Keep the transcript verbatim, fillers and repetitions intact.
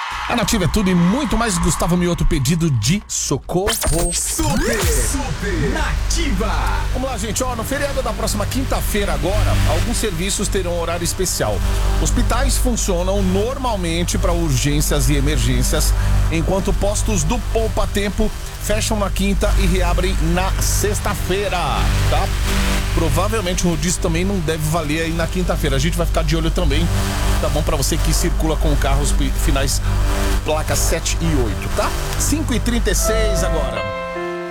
A Nativa é tudo e muito mais. Gustavo Mioto, pedido de socorro. Super, super Nativa. Vamos lá, gente. Ó, no feriado da próxima quinta-feira agora, alguns serviços terão horário especial. Hospitais funcionam normalmente para urgências e emergências, enquanto postos do Poupa Tempo fecham na quinta e reabrem na sexta-feira, tá? Provavelmente o rodízio também não deve valer aí na quinta-feira. A gente vai ficar de olho também, tá bom? Pra você que circula com carros finais placa sete e oito, tá? cinco e trinta e seis agora.